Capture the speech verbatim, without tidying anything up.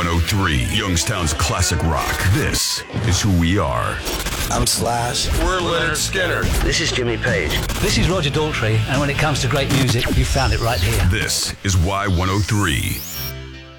one oh three, Youngstown's classic rock. This is who we are. I'm Slash. We're Lynyrd Skynyrd. This is Jimmy Page. This is Roger Daltrey, and when it comes to great music, you found it right here. This is Y one oh three.